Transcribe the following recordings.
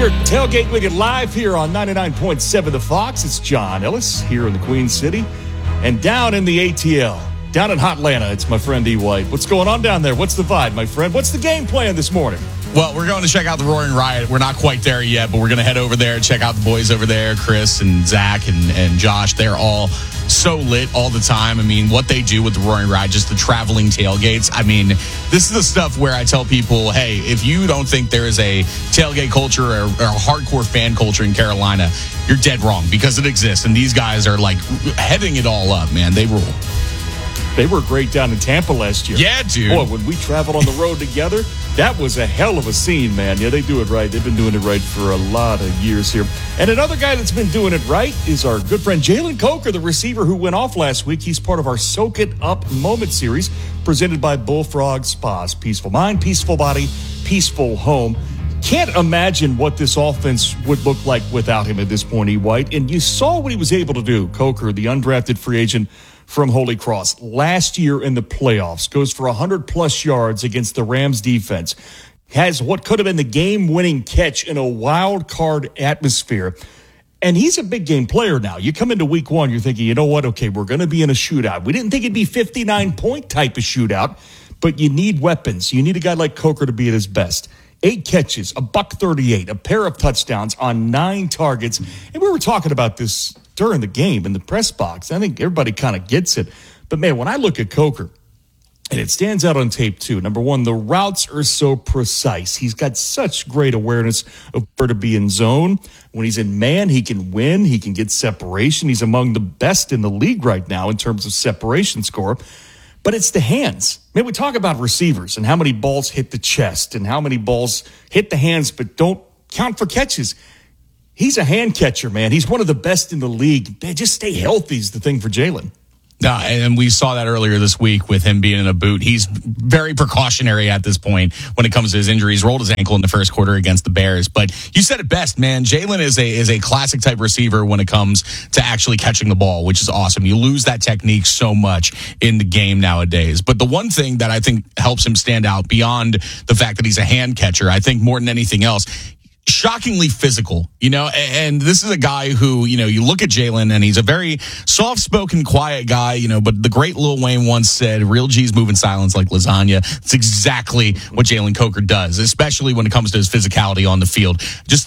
We're tailgating with you live here on 99.7 The Fox. It's John Ellis here in the Queen City. And down in the ATL, down in Hotlanta, it's my friend E. White. What's going on down there? What's the vibe, my friend? What's the game plan this morning? Well, we're going to check out the Roaring Riot. We're not quite there yet, but we're going to head over there and check out the boys over there, Chris and Zach and Josh. They're all so lit all the time. I mean, what they do with the Roaring Riot, just the traveling tailgates. I mean, this is the stuff where I tell people, hey, if you don't think there is a tailgate culture or a hardcore fan culture in Carolina, you're dead wrong, because it exists. And these guys are like heading it all up, man. They rule. They were great down in Tampa last year. Yeah, dude. Boy, when we traveled on the road together, that was a hell of a scene, man. Yeah, they do it right. They've been doing it right for a lot of years here. And another guy that's been doing it right is our good friend Jalen Coker, the receiver who went off last week. He's part of our Soak It Up Moment series presented by Bullfrog Spas. Peaceful mind, peaceful body, peaceful home. Can't imagine what this offense would look like without him at this point, E. White. And you saw what he was able to do. Coker, the undrafted free agent from Holy Cross, last year in the playoffs, goes for 100-plus yards against the Rams defense, has what could have been the game-winning catch in a wild card atmosphere. And he's a big game player now. You come into week one, you're thinking, you know what, okay, we're going to be in a shootout. We didn't think it'd be 59-point type of shootout, but you need weapons. You need a guy like Coker to be at his best. 8 catches, $138, a pair of touchdowns on 9 targets. And we were talking about this during the game in the press box. I think everybody kind of gets it. But, man, when I look at Coker, and it stands out on tape, too. Number one, the routes are so precise. He's got such great awareness of where to be in zone. When he's in man, he can win. He can get separation. He's among the best in the league right now in terms of separation score. But it's the hands. Man, we talk about receivers and how many balls hit the chest and how many balls hit the hands but don't count for catches. He's a hand catcher, man. He's one of the best in the league. Man, just stay healthy is the thing for Jalen. No, and we saw that earlier this week with him being in a boot. He's very precautionary at this point when it comes to his injuries. Rolled his ankle in the first quarter against the Bears. But you said it best, man. Jalen is a classic type receiver when it comes to actually catching the ball, which is awesome. You lose that technique so much in the game nowadays. But the one thing that I think helps him stand out beyond the fact that he's a hand catcher, I think more than anything else, shockingly physical, and this is a guy who, you look at Jalen and he's a very soft-spoken, quiet guy, but the great Lil Wayne once said, real G's move in silence like lasagna. It's exactly what Jalen Coker does, especially when it comes to his physicality on the field.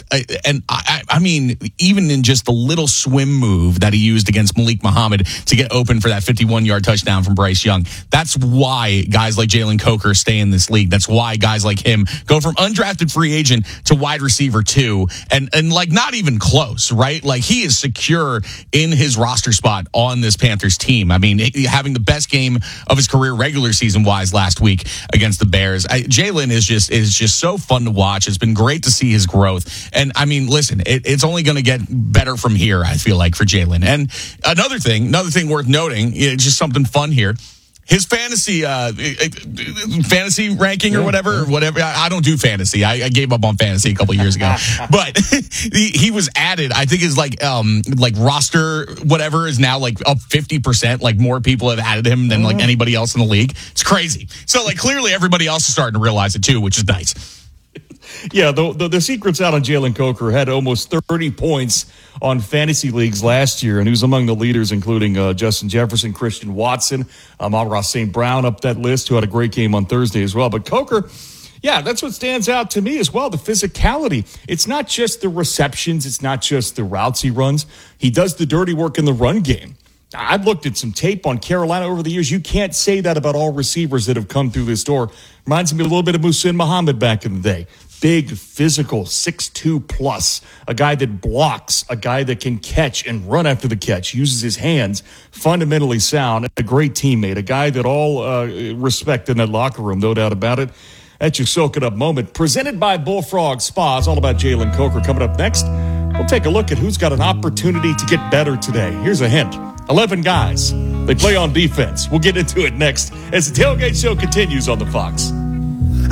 I mean, even in just the little swim move that he used against Malik Muhammad to get open for that 51-yard touchdown from Bryce Young. That's why guys like Jalen Coker stay in this league. That's why guys like him go from undrafted free agent to wide receiver 2, and like not even close, right? Like he is secure in his roster spot on this Panthers team. I mean, having the best game of his career regular season wise last week against the Bears. Jalen is just so fun to watch. It's been great to see his growth. And I mean, listen, it's only going to get better from here, I feel like, for Jalen. And another thing worth noting, just something fun here. His fantasy ranking or whatever. I don't do fantasy. I gave up on fantasy a couple years ago. But he was added. I think his like roster whatever is now like up 50%. Like more people have added him than like anybody else in the league. It's crazy. So like clearly everybody else is starting to realize it too, which is nice. Yeah, the secret's out on Jalen Coker. Had almost 30 points on fantasy leagues last year, and he was among the leaders, including Justin Jefferson, Christian Watson, Amon-Ra St. Brown up that list, who had a great game on Thursday as well. But Coker, yeah, that's what stands out to me as well, the physicality. It's not just the receptions. It's not just the routes he runs. He does the dirty work in the run game. I've looked at some tape on Carolina over the years. You can't say that about all receivers that have come through this door. Reminds me a little bit of Muhsin Muhammad back in the day. Big, physical, 6'2 plus, a guy that blocks, a guy that can catch and run after the catch, uses his hands, fundamentally sound, a great teammate, a guy that all respect in that locker room, no doubt about it. That's your Soak It Up moment, presented by Bullfrog Spas, all about Jalen Coker. Coming up next, we'll take a look at who's got an opportunity to get better today. Here's a hint. 11 guys. They play on defense. We'll get into it next as the Tailgate Show continues on the Fox.